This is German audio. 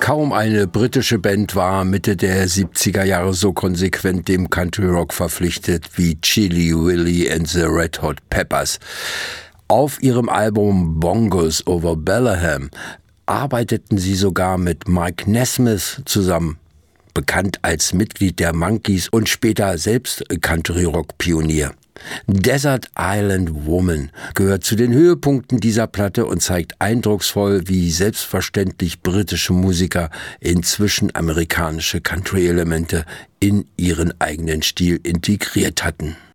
Kaum eine britische Band war Mitte der 70er Jahre so konsequent dem Country Rock verpflichtet wie Chilli Willy and the Red Hot Peppers. Auf ihrem Album Bongos Over Bellingham arbeiteten sie sogar mit Mike Nesmith zusammen, bekannt als Mitglied der Monkees und später selbst Country-Rock-Pionier. Desert Island Woman gehört zu den Höhepunkten dieser Platte und zeigt eindrucksvoll, wie selbstverständlich britische Musiker inzwischen amerikanische Country-Elemente in ihren eigenen Stil integriert hatten.